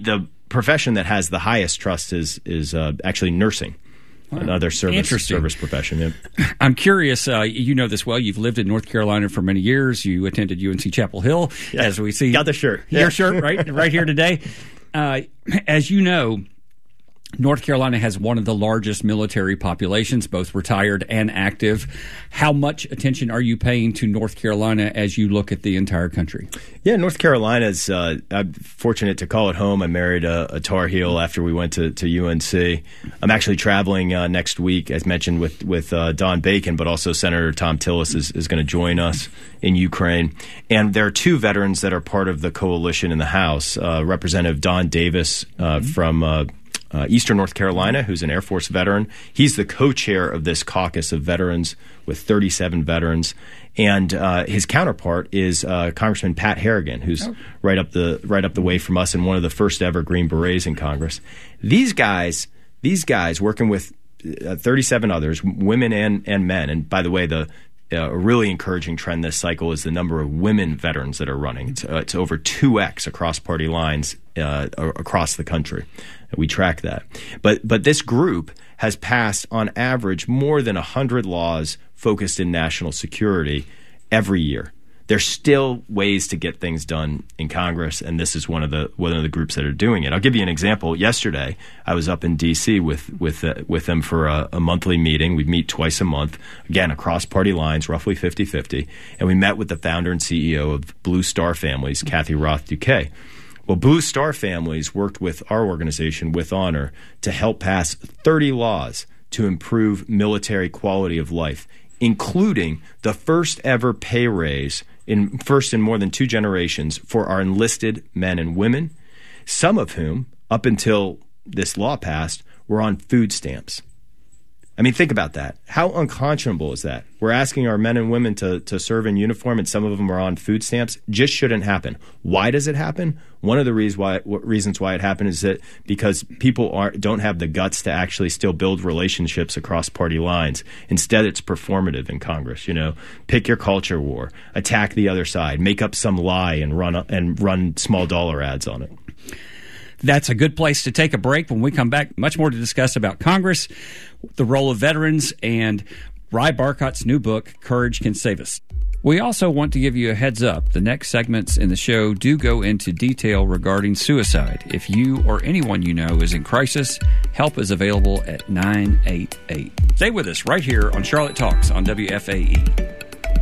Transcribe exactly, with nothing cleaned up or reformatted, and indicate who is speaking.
Speaker 1: the profession that has the highest trust is is uh, actually nursing. Another service service profession. Yeah.
Speaker 2: I'm curious. Uh, you know this well. You've lived in North Carolina for many years. You attended U N C Chapel Hill,
Speaker 1: yeah.
Speaker 2: as we see.
Speaker 1: Got the shirt.
Speaker 2: Your
Speaker 1: yeah.
Speaker 2: shirt, right, right here today. Uh, as you know, North Carolina has one of the largest military populations, both retired and active. How much attention are you paying to North Carolina as you look at the entire country?
Speaker 1: Yeah, North Carolina's, uh, I'm fortunate to call it home. I married a, a Tar Heel after we went to, to U N C. I'm actually traveling uh, next week, as mentioned, with, with uh, Don Bacon, but also Senator Thom Tillis is, is going to join us in Ukraine. And there are two veterans that are part of the coalition in the House. Uh, Representative Don Davis uh, mm-hmm. from uh, Uh, Eastern North Carolina, who's an Air Force veteran. He's the co-chair of this caucus of veterans with thirty-seven veterans. And uh, his counterpart is uh, Congressman Pat Harrigan, who's oh. right up the right up the way from us and one of the first ever Green Berets in Congress. These guys, these guys working with uh, thirty-seven others, women and, and men. And by the way, the Uh, a really encouraging trend this cycle is the number of women veterans that are running. It's, uh, it's over two x across party lines uh, across the country. We track that. But but this group has passed, on average, more than one hundred laws focused in national security every year. There's still ways to get things done in Congress, and this is one of the one of the groups that are doing it. I'll give you an example. Yesterday, I was up in D C with with uh, with them for a, a monthly meeting. We meet twice a month, again, across party lines, roughly fifty-fifty, and we met with the founder and C E O of Blue Star Families, Kathy Roth Duquet. Well, Blue Star Families worked with our organization, With Honor, to help pass thirty laws to improve military quality of life, including the first ever pay raise in first in more than two generations for our enlisted men and women, some of whom, up until this law passed, were on food stamps. I mean, think about that. How unconscionable is that? We're asking our men and women to, to serve in uniform, and some of them are on food stamps. Just shouldn't happen. Why does it happen? One of the reasons why, reasons why it happened is that because people aren't, don't have the guts to actually still build relationships across party lines. Instead, it's performative in Congress. You know, pick your culture war, attack the other side, make up some lie, and run and run small dollar ads on it.
Speaker 2: That's a good place to take a break. When we come back, much more to discuss about Congress, the role of veterans, and Ry Barcott's new book, Courage Can Save Us. We also want to give you a heads up. The next segments in the show do go into detail regarding suicide. If you or anyone you know is in crisis, help is available at nine eight eight. Stay with us right here on Charlotte Talks on W F A E.